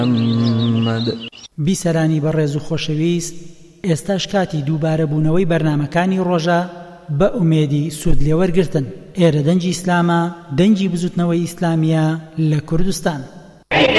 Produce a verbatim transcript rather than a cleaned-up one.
محمد. بیسەرانی بەڕێز و خۆشەویست، ئێستاش کاتی دووبارە بوونەوەی بەرنامەکانی ڕۆژە بە ئومێدی سوود لێوەرگرتن. ئێرە دەنگی ئیسلامە، دەنگی بزوتنەوەی ئیسلامیە لە کوردستان.